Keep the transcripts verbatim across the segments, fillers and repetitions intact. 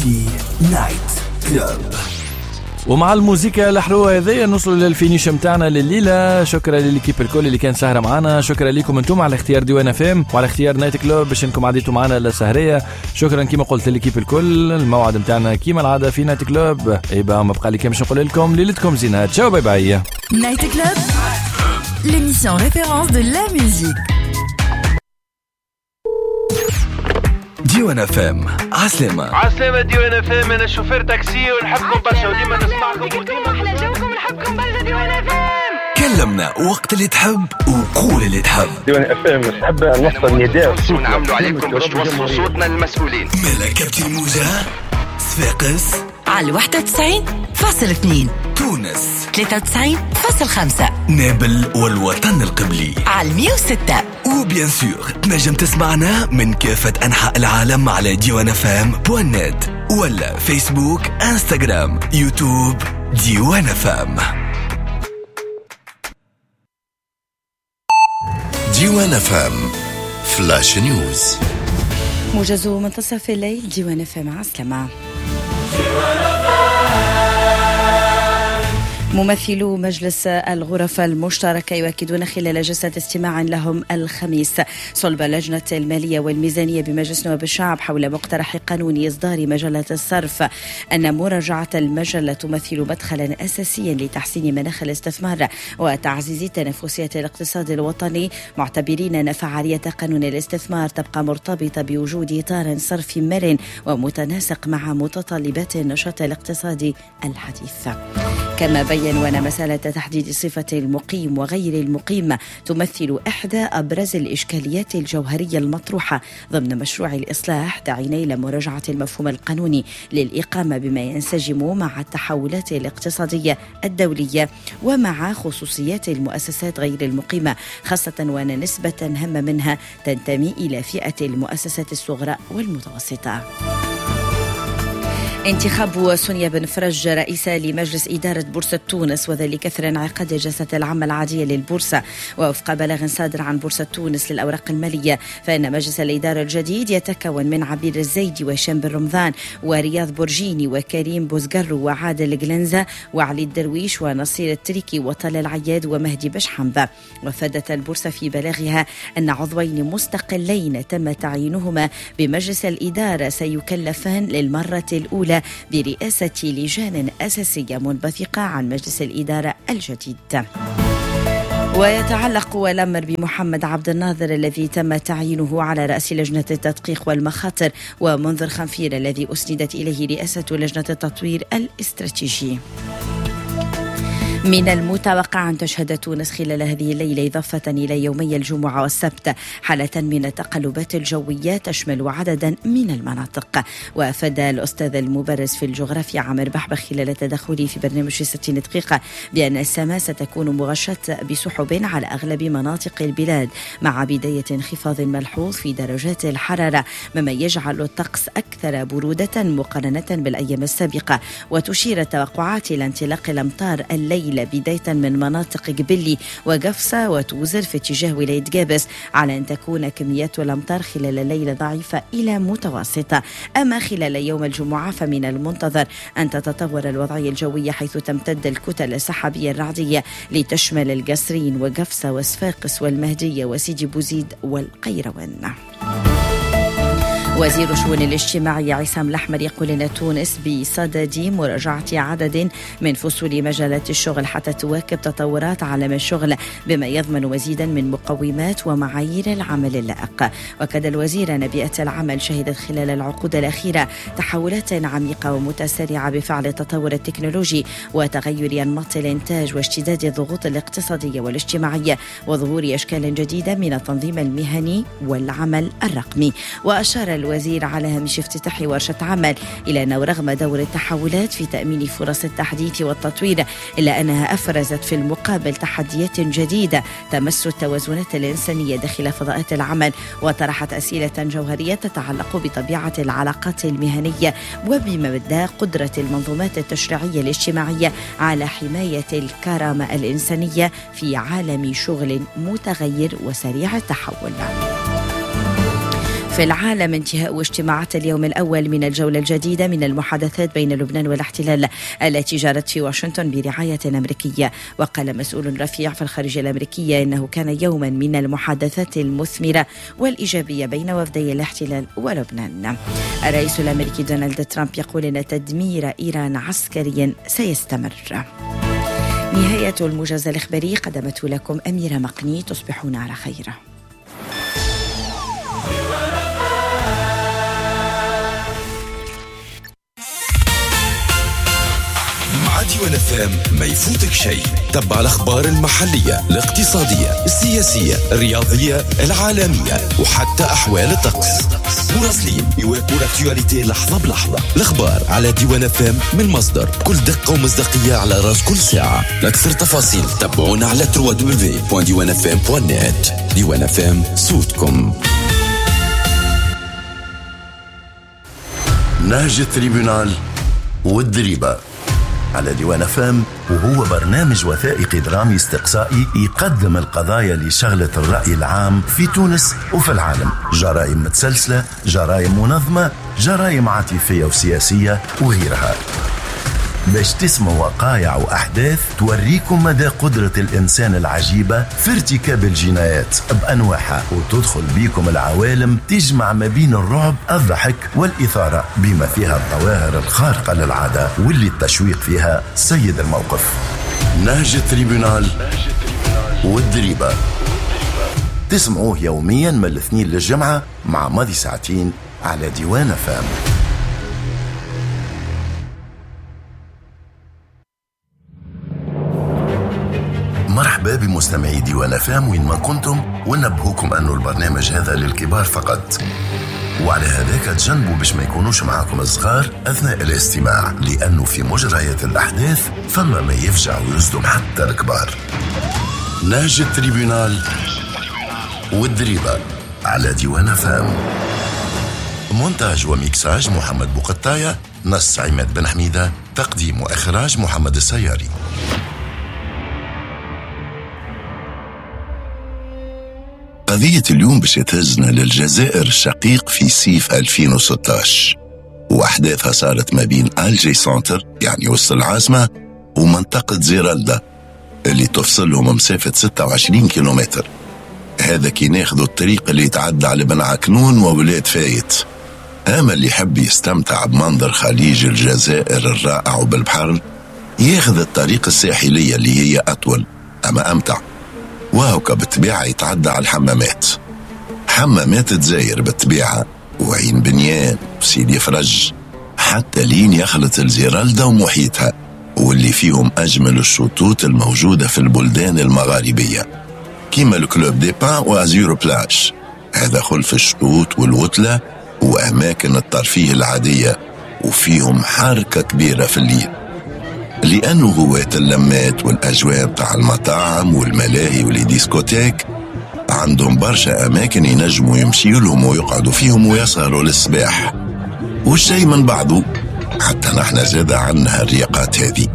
في نايت كلوب. ومع الموسيقى الحلوة هذه نوصل للفينيش متاعنا لليلة. شكرا للكيب الكل اللي كان سهرة معنا. شكرا لكم انتم على اختيار ديوان اف ام وعلى اختيار نايت كلوب باش انكم عديتوا معنا للسهرية. شكرا كما قلت للكيب الكل. الموعد متاعنا كما العادة في نايت كلوب. ايبا ما بقى لي كان باش نقول لكم ليلتكم زينة. تشاو باي باي. نايت كلوب, l'émission référence de la musique. ديوان اف ام. عسلامة عسلامة ديوان اف ام. انا شوفير تاكسي ونحبكم برشا وديما نسمعكم وديما احلى جوكم نحبكم برشا ديوان اف ام. كلمنا وقت اللي تحب وقول اللي تحب. ديوان اف ام نحب نوصل النداء ونعملوا عليكم باش توصلوا صوتنا للمسؤولين. مالا كابتن موجة صفاقس على واحد وتسعين فاصلة اثنين تونس ثلاثة وتسعين فاصلة خمسة نابل والوطن القبلي على مية وستة. وبيان سور تنجم تسمعنا من كافة أنحاء العالم على ديوان اف ام بوان نت ولا فيسبوك انستغرام يوتيوب ديوان اف ام. ديوان اف ام فلاش نيوز. موجز منتصف الليل. ديوان اف ام. عسلامة. ممثلو مجلس الغرف المشتركة يؤكدون خلال جلسة استماع لهم الخميس صلب لجنة المالية والميزانية بمجلس نواب الشعب حول مقترح قانون إصدار مجلة الصرف أن مراجعة المجلة تمثل مدخلا أساسيا لتحسين مناخ الاستثمار وتعزيز تنافسية الاقتصاد الوطني، معتبرين أن فعالية قانون الاستثمار تبقى مرتبطة بوجود إطار صرفي مرن ومتناسق مع متطلبات النشاط الاقتصادي الحديث. كما بيّنوا أن مسألة تحديد صفة المقيم وغير المقيم تمثل إحدى أبرز الإشكاليات الجوهرية المطروحة ضمن مشروع الإصلاح، داعين إلى مراجعة المفهوم القانوني للإقامة بما ينسجم مع التحولات الاقتصادية الدولية ومع خصوصيات المؤسسات غير المقيمة، خاصة وأن نسبة هامة منها تنتمي إلى فئة المؤسسات الصغرى والمتوسطة. انتخاب سونيا بن فرج رئيسة لمجلس إدارة بورصة تونس وذلك إثر انعقاد الجلسة العامة العادية للبورصة. ووفق بلاغ صادر عن بورصة تونس للأوراق المالية فإن مجلس الإدارة الجديد يتكون من عبير الزيدي وهشام بن رمضان ورياض بورجيني وكريم بوزقرو وعادل جلنزة وعلي الدرويش ونصير التريكي وطلال العياد ومهدي بشحنبة. وفادت البورصة في بلاغها أن عضوين مستقلين تم تعيينهما بمجلس الإدارة سيكلفان للمرة الأولى برئاسة لجان أساسية منبثقة عن مجلس الإدارة الجديد. ويتعلق الأمر بمحمد عبد الناظر الذي تم تعيينه على رأس لجنة التدقيق والمخاطر، ومنذر خنفير الذي أسندت إليه رئاسة لجنة التطوير الاستراتيجي. من المتوقع أن تشهد تونس خلال هذه الليلة إضافة إلى يومي الجمعة والسبت حالة من التقلبات الجوية تشمل عددا من المناطق. وأفاد الأستاذ المبرز في الجغرافيا عامر بحبخ خلال تدخله في برنامج ستين دقيقة بأن السماء ستكون مغشاة بسحب على أغلب مناطق البلاد مع بداية انخفاض ملحوظ في درجات الحرارة، مما يجعل الطقس أكثر برودة مقارنة بالأيام السابقة. وتشير التوقعات إلى انطلاق الأمطار الليل بداية من مناطق قبلي وقفصة وتوزر في اتجاه ولاية قابس، على أن تكون كميات الأمطار خلال الليل ضعيفة إلى متوسطة. أما خلال يوم الجمعة فمن المنتظر أن تتطور الوضعية الجوية حيث تمتد الكتل السحابية الرعدية لتشمل القصرين وقفصة وصفاقس والمهدية وسيدي بوزيد والقيروان. وزير الشؤون الاجتماعية عصام الأحمر يقول أن تونس بصدد مراجعة عدد من فصول مجالات الشغل حتى تواكب تطورات عالم الشغل بما يضمن مزيدا من مقومات ومعايير العمل اللائق. وكاد الوزير أن بيئة العمل شهدت خلال العقود الأخيرة تحولات عميقة ومتسارعة بفعل التطور التكنولوجي وتغير أنماط الإنتاج واشتداد الضغوط الاقتصادية والاجتماعية وظهور أشكال جديدة من التنظيم المهني والعمل الرقمي. وأشار الوزير على هامش افتتاح ورشة عمل إلى أنه رغم دور التحولات في تأمين فرص التحديث والتطوير إلا أنها أفرزت في المقابل تحديات جديدة تمس التوازنات الإنسانية داخل فضاءات العمل، وطرحت أسئلة جوهرية تتعلق بطبيعة العلاقات المهنية وبمدى قدرة المنظومات التشريعية الاجتماعية على حماية الكرامة الإنسانية في عالم شغل متغير وسريع التحول. في العالم، انتهاء اجتماعات اليوم الأول من الجولة الجديدة من المحادثات بين لبنان والاحتلال التي جرت في واشنطن برعاية أمريكية. وقال مسؤول رفيع في الخارجية الأمريكية إنه كان يوما من المحادثات المثمرة والإيجابية بين وفدي الاحتلال ولبنان. الرئيس الأمريكي دونالد ترامب يقول إن تدمير إيران عسكريا سيستمر. نهاية الموجز الإخباري قدمته لكم أميرة مقني. تصبحون على خير. ديوان اف ام ما يفوتك شيء. تبع الاخبار المحليه، الاقتصاديه، السياسيه، الرياضيه، العالميه، وحتى احوال الطقس. مراسلين يواكبوا الاكتواليتي لحظه بلحظه. الاخبار على ديوان اف ام من مصدر بكل دقه ومصداقيه على راس كل ساعه. لاكثر تفاصيل تابعونا على دبليو دبليو دبليو دوت ديوان اف ام دوت نت. ديوان اف ام صوتكم. نهج التريبونال والدريبة على ديوان اف ام، وهو برنامج وثائقي درامي استقصائي يقدم القضايا اللي شغلت الرأي العام في تونس وفي العالم. جرائم متسلسلة، جرائم منظمة، جرائم عاطفية وسياسية وغيرها، باش تسمعوا وقائع وأحداث توريكم مدى قدرة الإنسان العجيبة في ارتكاب الجنايات بأنواعها، وتدخل بيكم العوالم تجمع ما بين الرعب، الضحك والإثارة، بما فيها الظواهر الخارقة للعادة واللي التشويق فيها سيد الموقف. نهج التريبونال والدريبة تسمعوه يوميا من الاثنين للجمعة مع ماضي ساعتين على ديوان فام. مرحبا بمستمعي ديوان فام وين ما كنتم، ونبهوكم أنه البرنامج هذا للكبار فقط، وعلى هذاك تجنبوا باش ما يكونوش معاكم الصغار أثناء الاستماع، لأنه في مجريات الأحداث فما ما يفجع ويصدم حتى الكبار. نهج التريبونال والدريبة على ديوان فام. مونتاج وميكساج محمد بوقطاية، نص عماد بن حميدة، تقديم وإخراج محمد السياري. قضية اليوم باش تهزنا للجزائر الشقيق في صيف ألفين وستة عشر، وأحداثها صارت ما بين ألجي سنتر يعني وسط العاصمة ومنطقة زيرالدا اللي تفصلهم مسافة ستة وعشرين كيلومتر. هذا كي ناخذوا الطريق اللي يتعدى على بن عكنون وولاد فايت. أما اللي يحب يستمتع بمنظر خليج الجزائر الرائع وبالبحر ياخذ الطريق الساحلية اللي هي أطول أما أمتع، وهوكا بالطبيعة يتعدى على الحمامات. حمامات تزاير بالطبيعة وعين بنيان وسيدي فرج، حتى لين يخلط الزيرالدا ومحيطها، واللي فيهم أجمل الشطوط الموجودة في البلدان المغاربية كيما الكلوب دي بان وأزيرو بلاش. هذا خلف الشطوط والوتلة وأماكن الترفيه العادية، وفيهم حركة كبيرة في الليل، لأنه هواة اللمات والأجواء بتاع المطاعم والملاهي والديسكوتيك عندهم برشا أماكن ينجموا يمشيوا لهم ويقعدوا فيهم ويسهروا للصباح، والشيء من بعضه حتى نحن زاد عنها الرياقات هذه.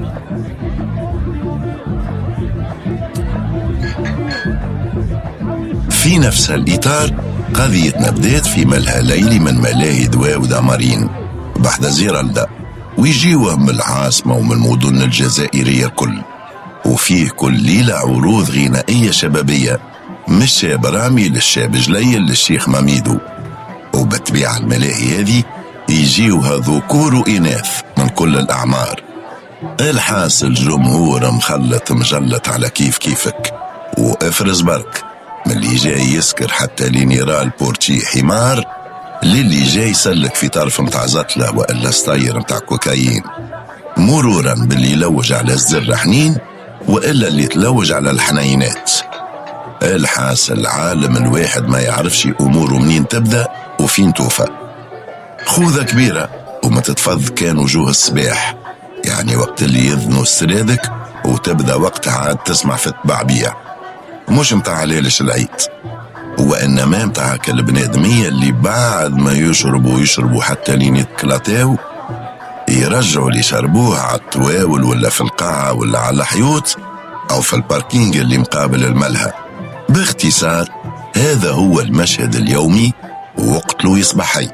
في نفس الإطار قضيتنا بدات في ملهى ليلي من ملاهي دواء ودامارين بحذا زيرالدا، ويجيوه من العاصمة ومن المدن الجزائرية كل، وفيه كل ليلة عروض غنائية شبابية من الشاب رامي للشاب جليل للشيخ ماميدو. وبالطبيعة الملاهي هذه يجيوها ذكور وإناث من كل الأعمار. الحاصل جمهور مخلط مجلط على كيف كيفك، وافرز برك من اللي جاي يسكر حتى لين يرى البورتي حمار، للي جاي يسلك في طرف متاع زتلة وإلا ستاير متاع كوكايين، مرورا باللي يلوج على الزر حنين وإلا اللي تلوج على الحنينات. الحاصل عالم الواحد ما يعرفش أموره منين تبدأ وفين توفى. خوذة كبيرة وما تتفض كان وجوه الصباح، يعني وقت اللي يذنوا السرادك وتبدأ وقتها عاد تسمع في الطبعبيع، مش متاع ليلش العيد، وإنما متاع كالبنادمية اللي بعد ما يشربوا يشربوا حتى لين يتكلاتاو يرجعوا اللي شربوه على التواول ولا في القاعة ولا على الحيوط أو في الباركينج اللي مقابل الملهى. باختصار هذا هو المشهد اليومي وقتلو يصبح حي.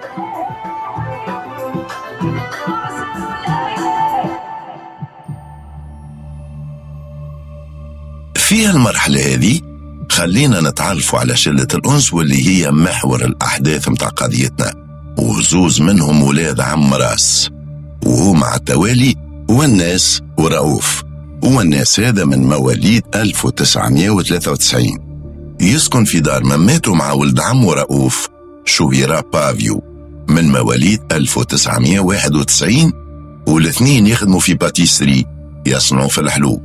في المرحلة هذه خلينا نتعرفوا على شلة الأنس واللي هي محور الأحداث متاع قضيتنا، وزوز منهم ولاد عم راس، وهو مع التوالي والناس ورؤوف. والناس هذا من مواليد ألف وتسعمائة وثلاثة وتسعين، يسكن في دار مماته مع ولد عمه رؤوف شهيرة بافيو من مواليد ألف وتسعمائة وواحد وتسعين، والاثنين يخدموا في باتيسري يصنعوا في الحلو.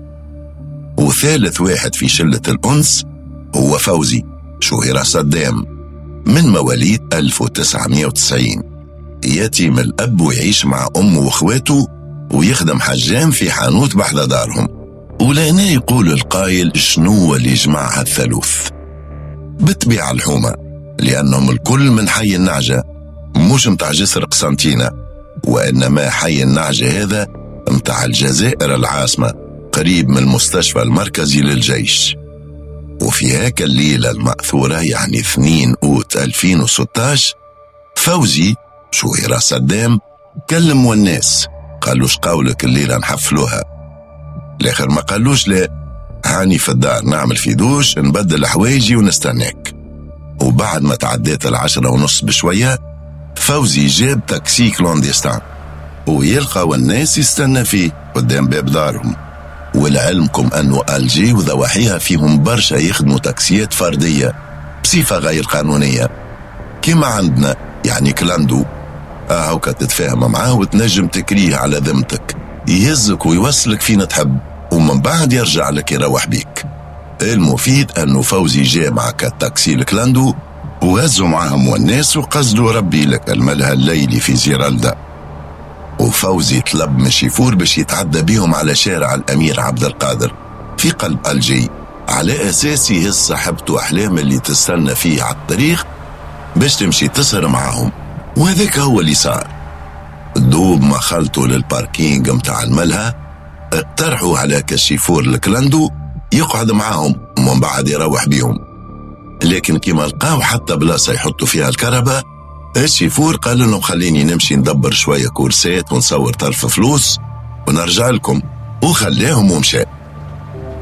وثالث واحد في شلة الأنس هو فوزي شهيرة صدام من مواليد ألف وتسعمائة وتسعين، يتيم الأب ويعيش مع أمه وإخواته ويخدم حجام في حانوت بحذا دارهم. ولأنا يقول القائل شنو اللي جمع الثالوث؟ بتبيع الحومة، لأنهم الكل من حي النعجة، مش متاع جسر قسنطينة، وإنما حي النعجة هذا متاع الجزائر العاصمة قريب من المستشفى المركزي للجيش. وفي هاك الليلة المأثورة يعني اثنين أوت ألفين وستة عشر، فوزي شهيرة صدام كلم والناس قالوش قولك الليلة نحفلوها. الآخر ما قالوش لا، هاني في الدار نعمل في دوش نبدل حوايجي ونستناك. وبعد ما تعديت العشرة ونص بشوية فوزي جاب تاكسي كلونديستان ويلقى والناس يستنى فيه قدام باب دارهم. ولعلمكم أنه ألجي وذواحيها فيهم برشا يخدموا تاكسيات فردية بصفة غير قانونية كما عندنا، يعني كلاندو أهو كتتفاهم معاه وتنجم تكريه على ذمتك، يهزك ويوصلك فين تحب ومن بعد يرجع لك يروح بيك. المفيد أنه فوزي جاء مع كالتاكسي الكلاندو وهزوا معهم والناس وقصدوا ربي لك الملهى الليلي في زيرالدا. وفوزي طلب من شيفور باش يتعدى بيهم على شارع الأمير عبد القادر في قلب ألجي، على أساس يهز صاحبته أحلام اللي تستنى فيه على الطريق باش تمشي تسهر معهم. وهذاك هو اللي صار. دوب ما خلطوا للباركينج متاع الملهى اقترحوا على كشيفور الكلاندو يقعد معاهم ومن بعد يروح بيهم، لكن كما لقاو حتى بلاصة يحطوا فيها الكهرباء الشيفور قال لهم خليني نمشي ندبر شوية كورسات ونصور طرف فلوس ونرجع لكم، وخلاهم ومشى.